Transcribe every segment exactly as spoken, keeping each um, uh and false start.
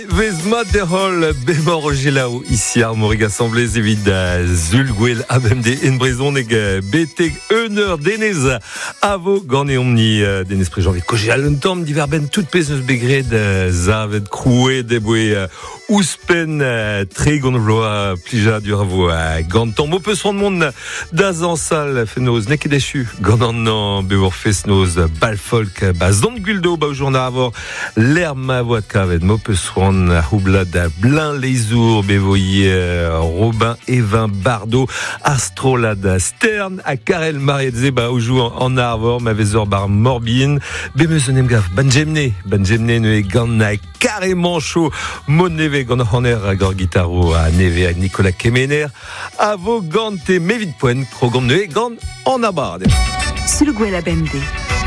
Vez mat de hol bemor o gelao ici ar morig assemblez evit da zulgwel abemde en brezoneg beteg euneur denez avo gant e omni denez prejan vet koje al un tamm diver ben tout pez neus begred zavet krouet de boe ouspen tre gant vloa plija dur avo gant tamm. Mo peus ran mont da zansal fenoz nek edechu gant an an bevor fes noz balfolk ba zont guldo ba o journa avor l'er ma voat kavet. Mo peus ran Houblad Blin Leizour Bevoyer Robin Evin Bardot Astrolad Stern a Karel Marietze ba oujou en Arvor ma vezor bar Morbin bemezonem gaf Benjemne Benjemne ne e gant na carrément chaud mon neve gant honer a gor gitaro a neve a Nicolas Kemener a vo gant e mevit poen krogom ne e gant en abard Sulgwel abemde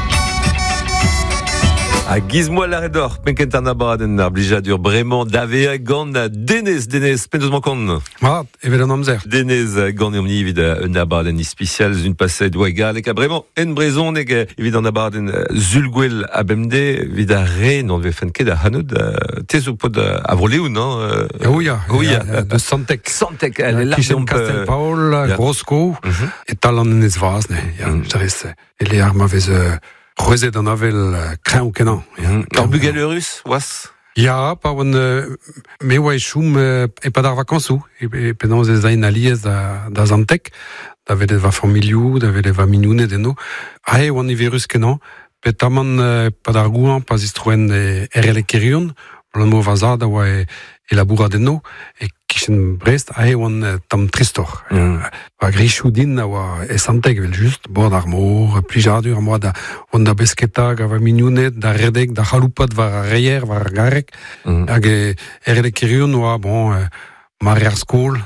a gizmoa l'arredor, penkent an abaden ar blijadur bremañ dave a gant denez, denez, pentoz mankon. Ah, evet an amzer. Denez gant eomni evit un abaden ispicial, zun paset oa galek a bremañ en brezon eg evit an abaden zulgwel abemde, evit a re, non ve fenket a hanout, tez o pod a vroleou, non? Ah oui, oui, de Santek. Santek, elle est là. Kishen Castelpaol, Grosko, et tal an enez vaz, ne, ya, jarez, ele ar ma vez... Rozet an avel kreñ kenan. Ar bugel eurus, oas? Ya, pa oan me oa e choum e pad ar vakansou. E penans ez ain aliez da Zantek, da vedet va familioù, da vedet va minounet eno. Ae oan e virus kenan, pet taman pad ar gouan pas istroen er ele kerion, lan mo vazad a oa e labourat eno, e kishen Brest, ae oan tam tristor. Va grichou din a oa e Santek vel just, bord ar mor, plijadur, moa da oan da besketag, a va minounet, da redek, da chaloupat var ar reier, var ar garek, hag e er ele kerion oa, bon, mare ar skol,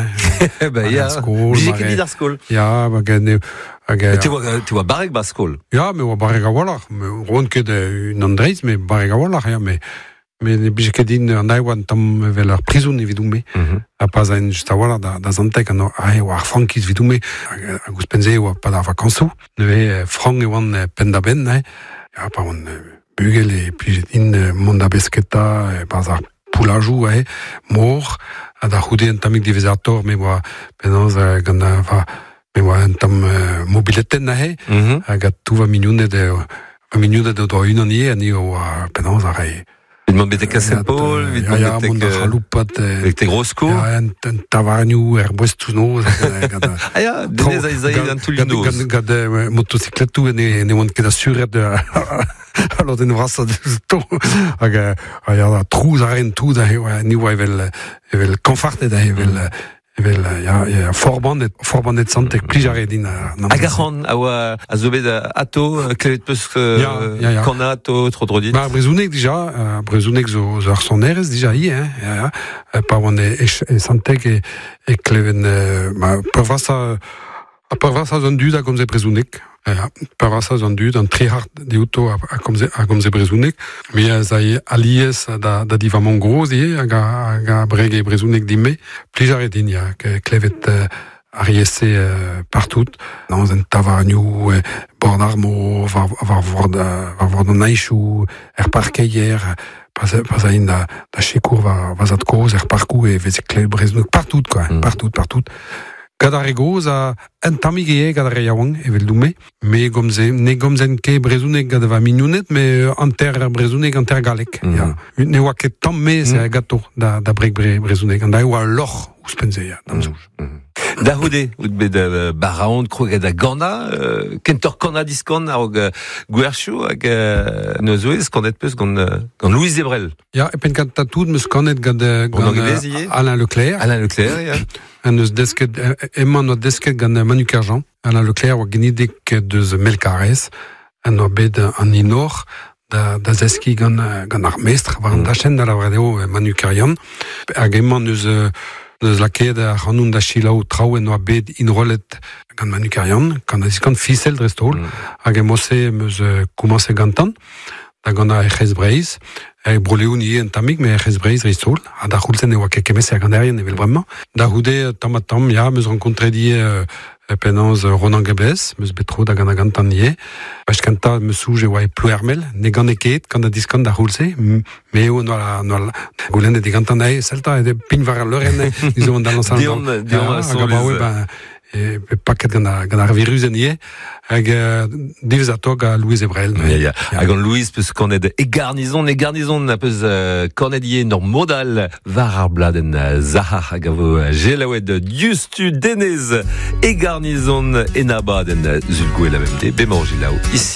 Ben ya, bijek evit ar skol. Ya, hag e... Tu oa barek ba skol? Ya, me oa barek a walar, roan ket un andreiz, me barek a walar, ya, me... Mais ne bije ket din an aewan tam vel ar prizoun evit oume. A pas a en just a wala da Zantek an ae oa ar frankiz evit oume. A gous penze oa pad ar vakansou. Ne frank e oan pen da ben, ya pa oan bugel e bije din mont da besketa, pas ar poulajou, mor, a da c'houde en tamik divez ar tor, me oa penaz gant a va, me oa en tam mobiletten a he, hag a tou va minounet va minounet o doa unan ie, ni oa penaz a re. Vite bete Castelpaol, vite bete... Ja, mont da chaloupat... Vek te grosko? Ja, en tavarniou, er bouestouno... Ah ya, denez a ezai an toulinoz. Gad motocicletou ne oant ket a suret alor den vrasad to. Hag a trouz a ren tout da ni oa evel konfartet da evel... Evel, ya, ya, forbandet, forbandet Santek, plijare din... Hag a c'han, a oa a zo bet ato, klevet peus kona ato, tro dro dit? Ba, brezounek dija, brezounek zo ar sonerez dija hi, hein, pa oan e Santek e kleven, ba, per vasa, a per vasa zon dud a gomze brezounek, per vasa zon dud, an tre hart de auto a gomze brezounek, me a zai aliez da diva mon groz ie, hag a breg e brezounek dime, plijare din, ya, klevet ariese partout, dans un tavarniou, bord armo, va voir da naïchou, er parkeier, pas a in da chekour va zat koz, er parkou e veze klevet brezounek, partout, quoi, partout, partout. Gad ar egoz a un tamig e gad ar yaouan evel doume, me gomze, ne gomzen ke brezounek gad va minounet, me anter brezounek anter galek. Ne oa ket tam me se a gato da brek brezounek, an da oa l'or ouspenze ya, damzouj. Da houde, oud bet baraon, krog da gana, kentor kana diskon ar gwerchou hag neuzoez kanet peus gant Louis Ebrel. Ya, e pen kat tatoud meus kanet gad Alain Leclerc. Alain Leclerc, ya. En eus desket, emman oa desket gant Manu Kerjan. Alain Leclerc oa genidek deus Melkarez, en oa bet an inor, da zeski gant ar mestre, war an dachen da la vredeo Manu Kerjan. Hag emman eus... Neus laket ar c'hanoun da chilao traouen oa bet inrolet gant Manu Kerjan, gant a ziskan fisel drestol, hag e mose meus koumanse gantan, da gant a ec'hez breiz, e broleouni en tamik, mais res breiz ristol, a da c'houlzen e oa ket kemes e ganderien evel bremañ. Da houde, tam a tam, ya, meus renkontre die euh, penans Ronan Gebes, meus betro da gant a gantan nie. Bach kanta meus souj e oa e plou ermel, ne gant e ket, gant a diskant da c'houlze, me eo noa la goulen e de gantan ae, selta e de pin var al leuren, nizo an da lansan. Dion, dion a son les... ben, e paket gant ar virus en ie, hag divez a tog a Louise Ebrel. Ja, ja. Hag an Louise, peus kanet e garnizon, e garnizon a peus kanet ie nor modal var ar bladen zaha hag a vo gelaouet justu denez e garnizon en abaden Zulgouel A B M D, bemor gelaou, ici.